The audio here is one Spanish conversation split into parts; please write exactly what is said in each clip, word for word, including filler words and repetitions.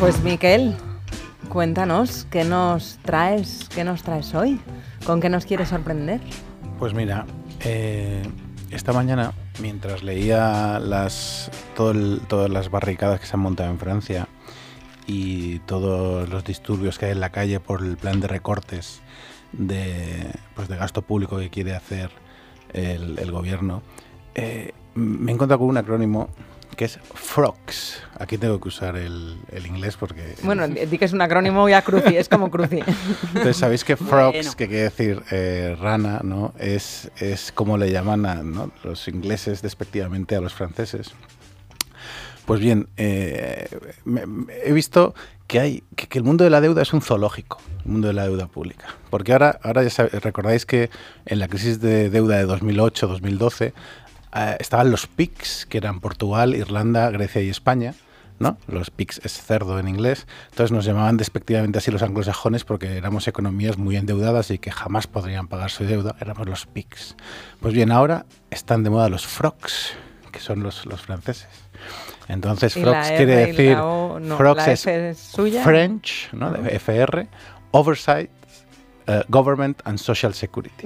Pues Miquel, cuéntanos, ¿qué nos traes, qué nos traes hoy? ¿Con qué nos quieres sorprender? Pues mira, eh, esta mañana, mientras leía las, todo el, todas las barricadas que se han montado en Francia y todos los disturbios que hay en la calle por el plan de recortes de, pues de gasto público que quiere hacer el, el gobierno, eh, me he encontrado con un acrónimo que es FROX. Aquí tengo que usar el, el inglés porque... Bueno, di que es un acrónimo ya cruci, es como cruci. Entonces, ¿sabéis que FROX, Bueno. que quiere decir eh, rana, ¿no? Es, es como le llaman a, ¿no? los ingleses despectivamente a los franceses? Pues bien, eh, me, me, he visto que hay que, que el mundo de la deuda es un zoológico, el mundo de la deuda pública. Porque ahora, ahora ya sabéis, recordáis que en la crisis de deuda de dos mil ocho dos mil doce Uh, estaban los P I Cs, que eran Portugal, Irlanda, Grecia y España, ¿no? Los P I Cs es cerdo en inglés. Entonces nos llamaban despectivamente así los anglosajones porque éramos economías muy endeudadas y que jamás podrían pagar su deuda. Éramos los P I Cs. Pues bien, ahora están de moda los FROX, que son los, los franceses. Entonces, FROX quiere decir... O, no, FROX es, es suya. French, ¿no? De F R, Oversight, Uh, Government and Social Security.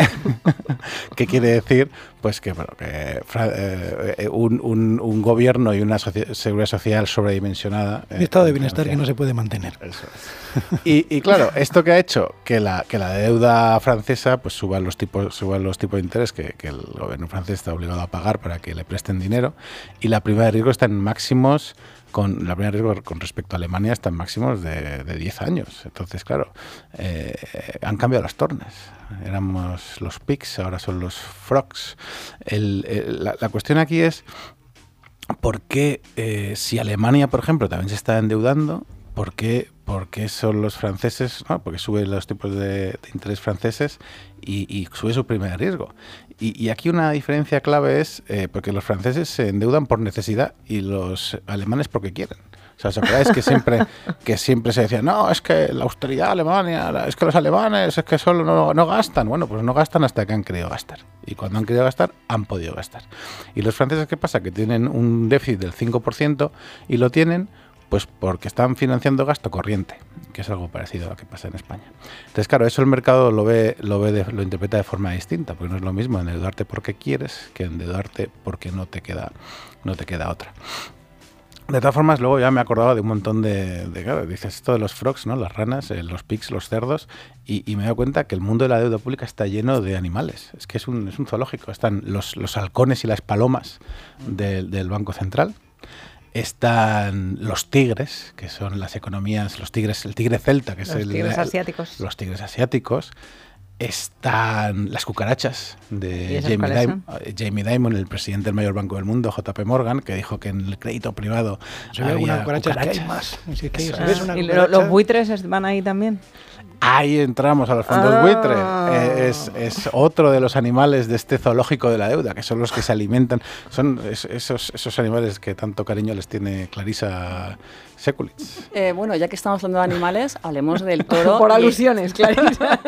¿Qué quiere decir? Pues que, bueno, que eh, un, un, un gobierno y una soci- seguridad social sobredimensionada. Un eh, estado de bienestar que no se puede mantener. Eso es. y, y claro, esto que ha hecho que la, que la deuda francesa pues suba los tipos, suba los tipos de interés que, que el gobierno francés está obligado a pagar para que le presten dinero, y la prima de riesgo está en máximos. Con la primera riesgo con respecto a Alemania están máximos de, de diez años. Entonces, claro, eh, han cambiado las tornas. Éramos los P I Cs, ahora son los FROX. El, el, la, la cuestión aquí es por qué, eh, si Alemania, por ejemplo, también se está endeudando, ¿por qué, por qué son los franceses? ¿No? Porque suben los tipos de, de interés franceses y, y sube su prima de riesgo. Y, y aquí una diferencia clave es eh, porque los franceses se endeudan por necesidad y los alemanes porque quieren. O sea, ¿os acordáis que siempre, que siempre se decía, no, es que la austeridad de Alemania, es que los alemanes es que solo no, no gastan? Bueno, pues no gastan hasta que han querido gastar. Y cuando han querido gastar, han podido gastar. Y los franceses, ¿qué pasa? Que tienen un déficit del cinco por ciento y lo tienen pues porque están financiando gasto corriente, que es algo parecido a lo que pasa en España. Entonces, claro, eso el mercado lo ve, lo ve, de, lo interpreta de forma distinta, porque no es lo mismo endeudarte porque quieres que endeudarte porque no te queda, no te queda otra. De todas formas, luego ya me acordaba de un montón de, de claro, dices esto de los frogs, ¿no? Las ranas, eh, los P I Cs, los cerdos, y, y me he dado cuenta que el mundo de la deuda pública está lleno de animales. Es que es un, es un zoológico. Están los, los halcones y las palomas de, del Banco Central. Están los tigres, que son las economías, los tigres, el tigre celta, que los es el... Los tigres asiáticos. Los tigres asiáticos. Están las cucarachas de Jamie Dimon, Jamie Dimon, el presidente del mayor banco del mundo, J P Morgan, que dijo que en el crédito privado se había había cucarachas, cucarachas. que hay más. Si es que Eso si es. ves una ¿Y cucaracha... los buitres van ahí también? Ahí entramos a los fondos ah. buitre. Eh, es, es otro de los animales de este zoológico de la deuda, que son los que se alimentan. Son es, esos, esos animales que tanto cariño les tiene Clarisa Sekulitz. Eh, bueno, ya que estamos hablando de animales, hablemos del toro. Por y... alusiones, Clarisa.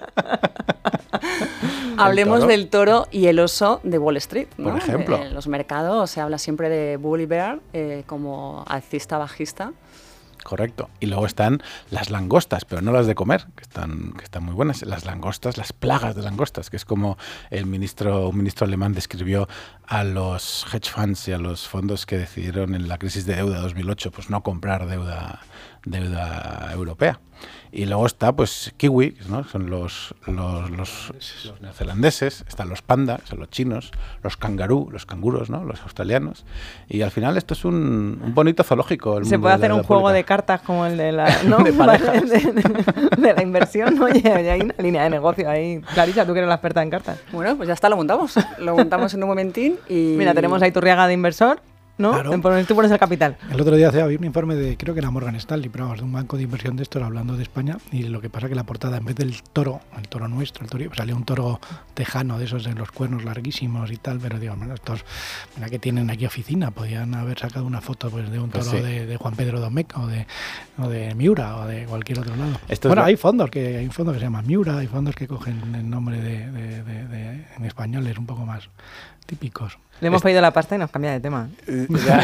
Hablemos toro. del toro y el oso de Wall Street, ¿no? Por ejemplo. En los mercados se habla siempre de Bully Bear eh, como alcista bajista. Correcto. Y luego están las langostas, pero no las de comer, que están, que están muy buenas. Las langostas, las plagas de langostas, que es como el ministro, un ministro alemán describió a los hedge funds y a los fondos que decidieron en la crisis de deuda de dos mil ocho pues no comprar deuda, deuda europea. Y luego está, pues, kiwi, ¿no? Son los, los, los, los neozelandeses, están los panda, son los chinos, los kangaroo, los canguros, ¿no? Los australianos. Y al final esto es un, un bonito zoológico. El Se mundo puede de la hacer un deuda juego pública. de cartas como el de la, ¿no? De parejas. de, de, de la inversión. Oye, hay una línea de negocio ahí. Clarisa, tú que eres la experta en cartas. Bueno, pues ya está, lo montamos. Lo montamos en un momentín y... Mira, tenemos ahí Turriaga de inversor, ¿no? Claro. En poner, tú pones el capital. El otro día había un informe de, creo que era Morgan Stanley, pero vamos, de un banco de inversión de estos hablando de España, y lo que pasa que la portada, en vez del toro, el toro nuestro, el toro, pues salía un toro tejano de esos de los cuernos larguísimos y tal, pero digo, bueno, estos, mira que tienen aquí oficina, podían haber sacado una foto pues de un toro Pues sí. de, de Juan Pedro Domecq o de, o de Miura o de cualquier otro lado. Esto Bueno, es lo- hay fondos que hay un fondo que se llama Miura, hay fondos que cogen el nombre de, de, de, de en español, es un poco más típicos. Le hemos Est- pedido la pasta y nos cambia de tema. Eh, ya.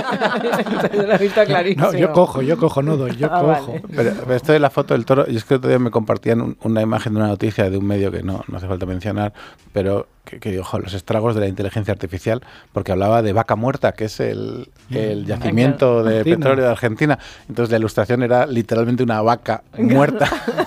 Yo lo he visto clarísimo. No, yo cojo, yo cojo, no doy, yo Ah, cojo. vale. Pero, pero esto de la foto del toro, y es que todavía me compartían un- una imagen de una noticia de un medio que no, no hace falta mencionar, pero que, que ojo, los estragos de la inteligencia artificial, porque hablaba de Vaca Muerta, que es el, el yacimiento de Argentina. petróleo de Argentina. Entonces la ilustración era literalmente una vaca muerta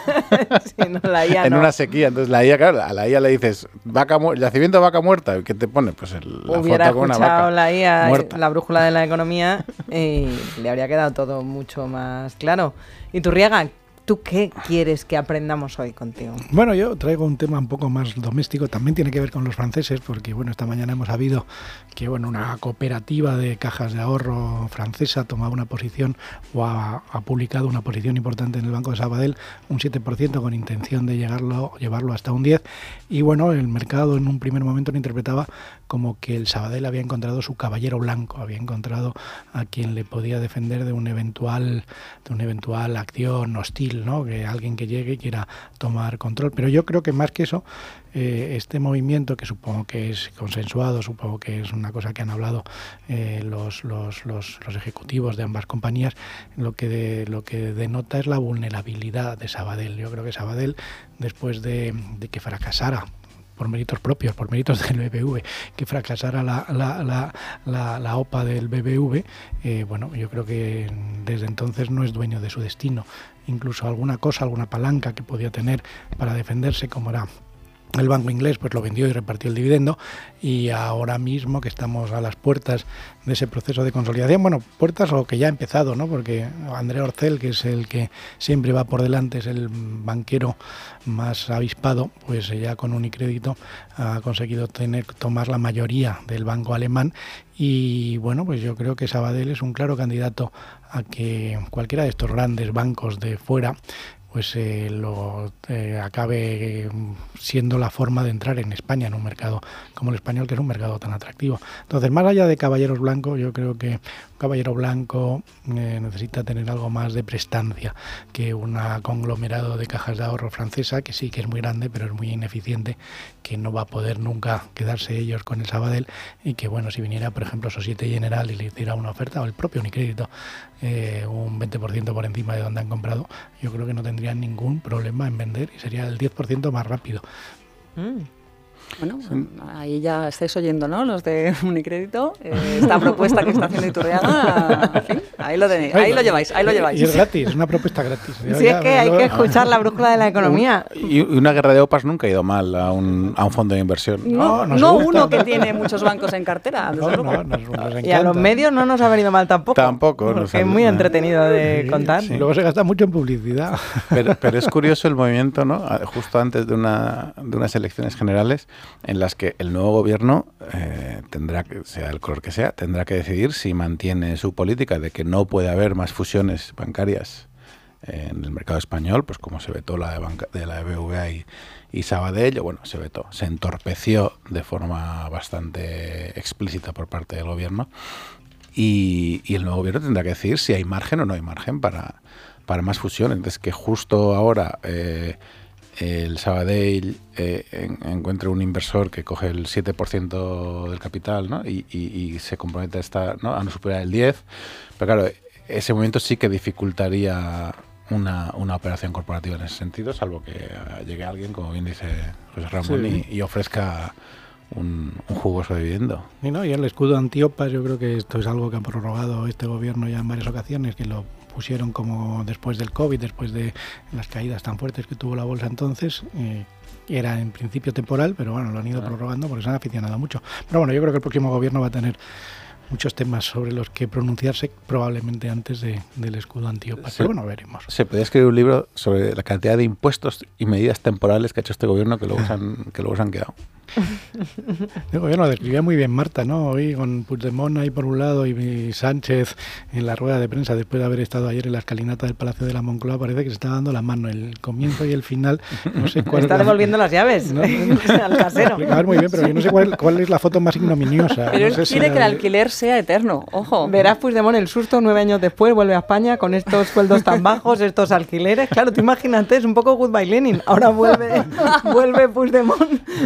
Sí, no, la I A en no. una sequía. Entonces la I A, claro, a la I A le dices, vaca mu- yacimiento de vaca muerta, ¿qué te pone? Pues el, la Hubiera foto con una escuchado vaca la I A, muerta. la brújula de la economía, y le habría quedado todo mucho más claro. Y Turriaga, ¿tú qué quieres que aprendamos hoy contigo? Bueno, yo traigo un tema un poco más doméstico, también tiene que ver con los franceses, porque bueno, esta mañana hemos sabido que bueno, una cooperativa de cajas de ahorro francesa ha tomado una posición o ha, ha publicado una posición importante en el Banco de Sabadell, un siete por ciento con intención de llegarlo, llevarlo hasta un diez por ciento, y bueno, el mercado en un primer momento lo interpretaba como que el Sabadell había encontrado su caballero blanco, había encontrado a quien le podía defender de un eventual, de una eventual acción hostil, ¿no? Que alguien que llegue y quiera tomar control. Pero yo creo que más que eso, eh, este movimiento, que supongo que es consensuado, supongo que es una cosa que han hablado eh, los, los, los, los ejecutivos de ambas compañías, lo que, de, lo que denota es la vulnerabilidad de Sabadell. Yo creo que Sabadell, después de, de que fracasara por méritos propios, por méritos del B B V, que fracasara la, la, la, la, la OPA del B B V, eh, bueno, yo creo que desde entonces no es dueño de su destino. Incluso alguna cosa, alguna palanca que podía tener para defenderse, como era el banco inglés, pues lo vendió y repartió el dividendo, y ahora mismo que estamos a las puertas de ese proceso de consolidación, bueno, puertas o que ya ha empezado, ¿no? Porque André Orcel, que es el que siempre va por delante, es el banquero más avispado, pues ya con Unicrédito ha conseguido tener tomar la mayoría del banco alemán, y bueno, pues yo creo que Sabadell es un claro candidato a que cualquiera de estos grandes bancos de fuera pues eh, lo eh, acabe eh, siendo la forma de entrar en España, en un mercado como el español, que es un mercado tan atractivo. Entonces, más allá de caballeros blancos, yo creo que un caballero blanco eh, necesita tener algo más de prestancia que un conglomerado de cajas de ahorro francesa, que sí que es muy grande, pero es muy ineficiente, que no va a poder nunca quedarse ellos con el Sabadell, y que, bueno, si viniera, por ejemplo, Societe Generale y le hiciera una oferta, o el propio Unicrédito, eh, un veinte por ciento por encima de donde han comprado, yo creo que no tendría ningún problema en vender y sería el diez por ciento más rápido. Mm. Bueno, ahí ya estáis oyendo, ¿no? Los de Unicrédito, eh, esta propuesta que está haciendo Iturriaga, en fin, ahí lo tenéis, ahí lo lleváis, ahí lo lleváis. Y es gratis, es una propuesta gratis. Sí, es que hay que escuchar la brújula de la economía. Y una guerra de OPAs nunca ha ido mal a un, a un fondo de inversión. No, No, nos no gusta. uno que tiene muchos bancos en cartera. desde No, luego. no, nos, nos Y a los encanta. medios no nos ha venido mal tampoco. Tampoco, Porque nos ha- es muy entretenido de Sí, contar. sí. Luego se gasta mucho en publicidad. Pero, pero es curioso el movimiento, ¿no? A- Justo antes de, una, de unas elecciones generales en las que el nuevo gobierno eh, tendrá que, sea el color que sea, tendrá que decidir si mantiene su política de que no puede haber más fusiones bancarias en el mercado español, pues como se vetó la de, banca, de la B B V A y, y Sabadell, o bueno, se vetó, se entorpeció de forma bastante explícita por parte del gobierno, y, y el nuevo gobierno tendrá que decidir si hay margen o no hay margen para, para más fusiones. Entonces, que justo ahora eh, el Sabadell eh, en, encuentre un inversor que coge el siete por ciento del capital, ¿no? y, y, y se compromete a, estar, ¿no? a no superar el diez por ciento, pero claro, ese momento sí que dificultaría una, una operación corporativa en ese sentido, salvo que uh, llegue alguien, como bien dice José Ramón, Sí. y, y ofrezca un, un jugoso dividendo. Y, ¿no? y el escudo antiopas, yo creo que esto es algo que ha prorrogado este gobierno ya en varias ocasiones, que lo pusieron como después del COVID, después de las caídas tan fuertes que tuvo la bolsa entonces. Eh, era en principio temporal, pero bueno, lo han ido prorrogando porque se han aficionado mucho. Pero bueno, yo creo que el próximo gobierno va a tener muchos temas sobre los que pronunciarse, probablemente antes de, del escudo antiopas. Sí. Pero bueno, veremos. Se podría escribir un libro sobre la cantidad de impuestos y medidas temporales que ha hecho este gobierno que luego se han, que luego se han quedado. El gobierno lo describía muy bien Marta, ¿no? Hoy con Puigdemont ahí por un lado y, y Sánchez en la rueda de prensa después de haber estado ayer en la escalinata del Palacio de la Moncloa, parece que se está dando la mano. El comienzo y el final, no sé cuál Está es la- devolviendo las llaves No. al casero. A ver, muy bien, pero yo no sé cuál, cuál es la foto más ignominiosa. Pero No él sé si quiere la que el de- alquiler sea eterno, ojo. Verás Puigdemont el susto nueve años después, vuelve a España con estos sueldos tan bajos, estos alquileres. Claro, tú imagínate, es un poco Goodbye Lenin. Ahora vuelve, vuelve Puigdemont Pero y fue- nadie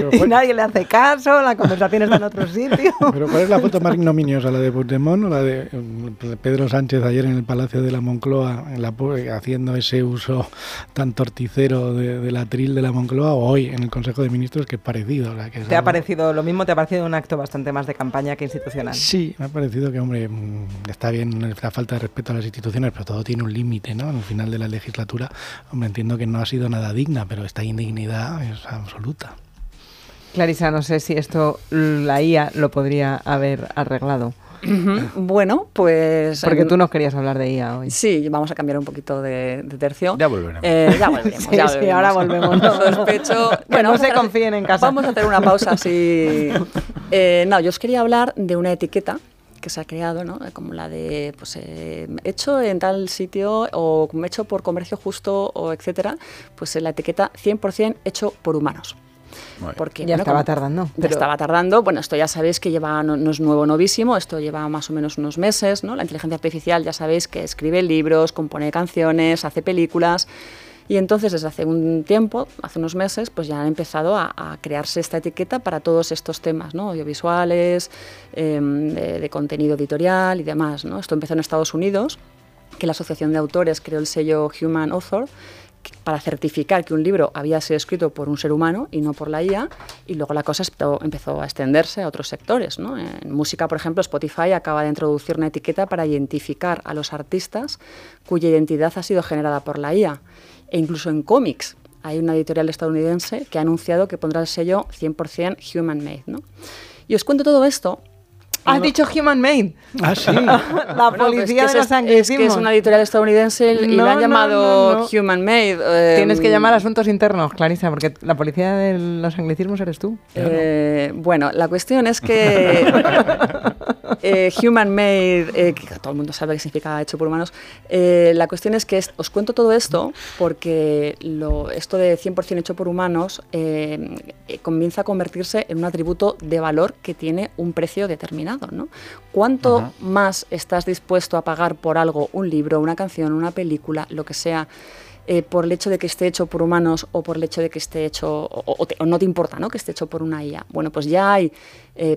nadie le hace caso, la conversación está en otro sitio. Pero ¿cuál es la foto más ignominiosa? ¿La de Puigdemont o la de eh, Pedro Sánchez ayer en el Palacio de la Moncloa en la, haciendo ese uso tan torticero de, del atril de la Moncloa, o hoy en el Consejo de Ministros, que es parecido? O sea, que es ¿Te algo... ha parecido lo mismo? ¿Te ha parecido un acto bastante más de campaña que institucional? Sí, me ha parecido que, hombre, está bien la falta de respeto a las instituciones, pero todo tiene un límite, ¿no? Al final de la legislatura, hombre, entiendo que no ha sido nada digna, pero esta indignidad es absoluta. Clarisa, no sé si esto la I A lo podría haber arreglado. Uh-huh. Bueno, pues... Porque tú nos querías hablar de I A hoy. Sí, vamos a cambiar un poquito de, de tercio. Ya volveremos. Eh, ya volveremos, sí, ya sí, volveremos. ahora volvemos. No sospecho... Que bueno, no se hacer, confíen en casa. Vamos a hacer una pausa así... Eh, no, yo os quería hablar de una etiqueta que se ha creado, ¿no? Como la de, pues, eh, hecho en tal sitio o hecho por comercio justo o etcétera, pues la etiqueta cien por ciento hecho por humanos. Porque, ya bueno, estaba como, tardando. Ya pero... estaba tardando. Bueno, esto ya sabéis que lleva, no, no es nuevo, novísimo, esto lleva más o menos unos meses, ¿no? La inteligencia artificial ya sabéis que escribe libros, compone canciones, hace películas. Y entonces, desde hace un tiempo, hace unos meses, pues ya han empezado a, a crearse esta etiqueta para todos estos temas, ¿no? Audiovisuales, eh, de, de contenido editorial y demás, ¿no? Esto empezó en Estados Unidos, que la Asociación de Autores creó el sello Human Author para certificar que un libro había sido escrito por un ser humano y no por la I A, y luego la cosa empezó a extenderse a otros sectores, ¿no? En música, por ejemplo, Spotify acaba de introducir una etiqueta para identificar a los artistas cuya identidad ha sido generada por la I A. E incluso en cómics hay una editorial estadounidense que ha anunciado que pondrá el sello cien por ciento Human Made, ¿no? Y os cuento todo esto. ¿Has no... dicho Human Made? Ah, sí. La bueno, policía pues de los anglicismos. Es que es una editorial estadounidense y no, la han llamado no, no, no. Human Made. Eh, Tienes que llamar a Asuntos Internos, Clarisa, porque la policía de los anglicismos eres tú. Eh, bueno, la cuestión es que eh, Human Made, eh, que todo el mundo sabe qué significa hecho por humanos, eh, la cuestión es que es, os cuento todo esto porque lo, esto de cien por ciento hecho por humanos eh, eh, comienza a convertirse en un atributo de valor que tiene un precio determinado, ¿no? ¿Cuánto uh-huh. más estás dispuesto a pagar por algo, un libro, una canción, una película, lo que sea, eh, por el hecho de que esté hecho por humanos o por el hecho de que esté hecho, o, o, te, o no te importa, ¿no?, que esté hecho por una I A? Bueno, pues ya hay eh,